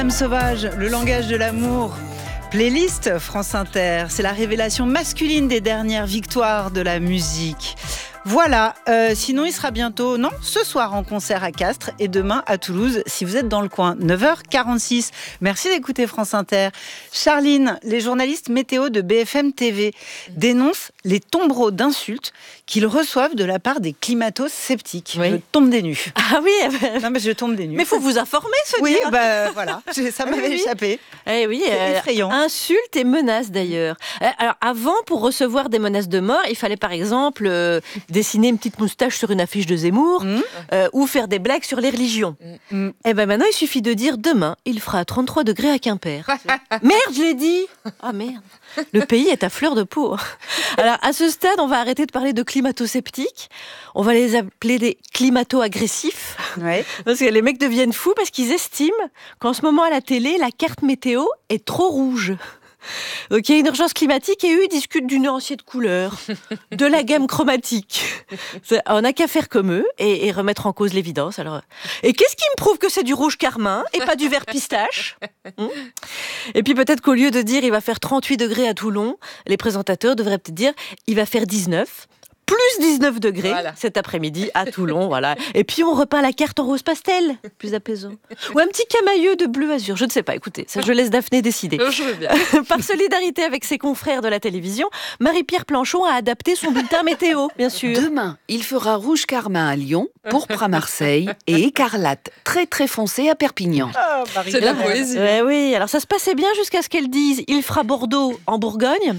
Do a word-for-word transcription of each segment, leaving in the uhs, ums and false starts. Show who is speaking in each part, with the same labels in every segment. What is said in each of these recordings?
Speaker 1: Femme sauvage, le langage de l'amour. Playlist France Inter, c'est la révélation masculine des dernières victoires de la musique. Voilà, euh, sinon il sera bientôt, non, ce soir en concert à Castres et demain à Toulouse, si vous êtes dans le coin, neuf heures quarante-six. Merci d'écouter France Inter. Charline, les journalistes météo de B F M T V dénoncent les tombereaux d'insultes qu'ils reçoivent de la part des climato-sceptiques. Oui. Je tombe des nues.
Speaker 2: Ah oui, bah...
Speaker 1: non mais je tombe des nues.
Speaker 2: Mais il faut vous informer, Sonia.
Speaker 1: Oui, bah voilà, ça m'avait
Speaker 2: oui,
Speaker 1: échappé.
Speaker 2: Eh oui,
Speaker 1: c'est
Speaker 2: euh,
Speaker 1: effrayant.
Speaker 2: Insultes et menaces d'ailleurs. Alors avant, pour recevoir des menaces de mort, il fallait par exemple euh, dessiner une petite moustache sur une affiche de Zemmour mmh. euh, ou faire des blagues sur les religions. Mmh. Et ben maintenant, il suffit de dire demain, il fera trente-trois degrés à Quimper. Merde, je l'ai dit. Ah oh, merde. Le pays est à fleur de peau. Alors à ce stade, on va arrêter de parler de climato-sceptiques. On va les appeler des climato-agressifs. Ouais. Parce que les mecs deviennent fous parce qu'ils estiment qu'en ce moment à la télé, la carte météo est trop rouge. Donc il y a une urgence climatique et eux ils discutent du nuancier de couleurs, de la gamme chromatique. On n'a qu'à faire comme eux et, et remettre en cause l'évidence. Alors, et qu'est-ce qui me prouve que c'est du rouge carmin et pas du vert pistache? hum Et puis peut-être qu'au lieu de dire il va faire trente-huit degrés à Toulon, les présentateurs devraient peut-être dire il va faire dix-neuf. Plus dix-neuf degrés voilà. Cet après-midi à Toulon, voilà. Et puis on repeint la carte en rose pastel, plus apaisant. Ou un petit camailleux de bleu azur, je ne sais pas, écoutez, ça je laisse Daphné décider.
Speaker 3: Je veux bien.
Speaker 2: Par solidarité avec ses confrères de la télévision, Marie-Pierre Planchon a adapté son bulletin météo, bien sûr.
Speaker 4: Demain, il fera rouge carmin à Lyon, pourpre à Marseille et écarlate très très foncé à Perpignan.
Speaker 3: Oh, c'est de la poésie.
Speaker 2: Ouais, oui, alors ça se passait bien jusqu'à ce qu'elle dise il fera Bordeaux en Bourgogne.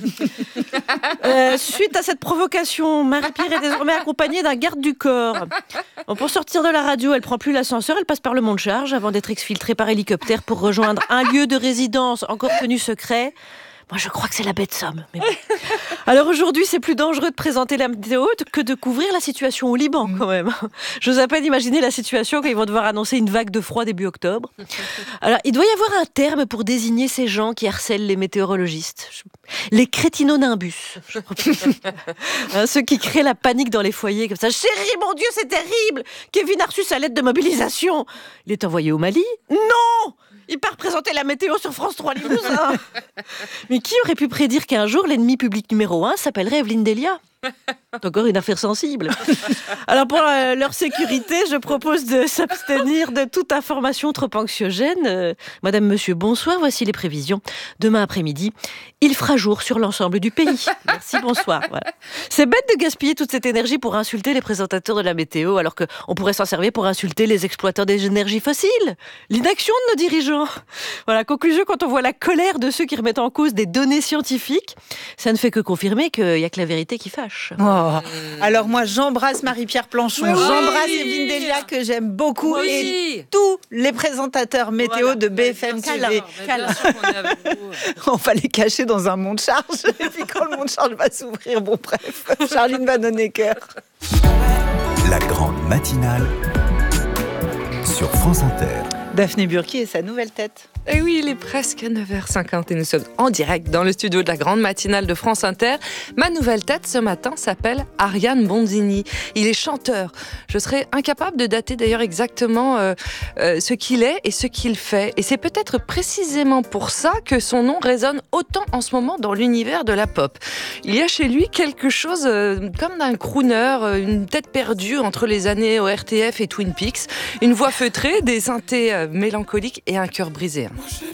Speaker 2: euh, suite à cette provocation, Marie-Pierre est désormais accompagnée d'un garde du corps. Bon, pour sortir de la radio, elle prend plus l'ascenseur, elle passe par le mont de charge avant d'être exfiltrée par hélicoptère pour rejoindre un lieu de résidence encore tenu secret. Moi, je crois que c'est la baie de Somme. Mais bon. Alors aujourd'hui, c'est plus dangereux de présenter la météo que de couvrir la situation au Liban, quand même. J'ose à peine imaginer la situation quand ils vont devoir annoncer une vague de froid début octobre. Alors, il doit y avoir un terme pour désigner ces gens qui harcèlent les météorologistes. Les crétinonimbus. hein, ceux qui créent la panique dans les foyers comme ça. Chérie, mon Dieu, c'est terrible! Kevin a reçu sa lettre de mobilisation. Il est envoyé au Mali? Non! Il part présenter la météo sur France trois Limousin. Mais qui aurait pu prédire qu'un jour, l'ennemi public numéro un s'appellerait Evelyne Delia? C'est encore une affaire sensible. Alors pour euh, leur sécurité, je propose de s'abstenir de toute information trop anxiogène. Euh, Madame, Monsieur, bonsoir, voici les prévisions. Demain après-midi, il fera jour sur l'ensemble du pays. Merci, bonsoir. Voilà. C'est bête de gaspiller toute cette énergie pour insulter les présentateurs de la météo, alors qu'on pourrait s'en servir pour insulter les exploiteurs des énergies fossiles. L'inaction de nos dirigeants. Voilà, conclusion, quand on voit la colère de ceux qui remettent en cause des données scientifiques, ça ne fait que confirmer qu'il n'y a que la vérité qui fâche.
Speaker 1: Oh. Alors moi, j'embrasse Marie-Pierre Planchon, oui. j'embrasse Evelyne Delia, que j'aime beaucoup,
Speaker 3: oui.
Speaker 1: et tous les présentateurs météo voilà. de B F M T V. On va les cacher dans un mont de charge, et puis quand le mont de charge va s'ouvrir, bon bref, Charline va donner cœur.
Speaker 5: La grande matinale sur France Inter.
Speaker 1: Daphné Burki et sa nouvelle tête.
Speaker 3: Et oui, il est presque neuf heures cinquante et nous sommes en direct dans le studio de la grande matinale de France Inter. Ma nouvelle tête ce matin s'appelle Ariane Bondini. Il est chanteur. Je serais incapable de dater d'ailleurs exactement euh, euh, ce qu'il est et ce qu'il fait. Et c'est peut-être précisément pour ça que son nom résonne autant en ce moment dans l'univers de la pop. Il y a chez lui quelque chose euh, comme d'un crooner, euh, une tête perdue entre les années O R T F et Twin Peaks, une voix feutrée, des synthés euh, mélancoliques et un cœur brisé. Mon chéri,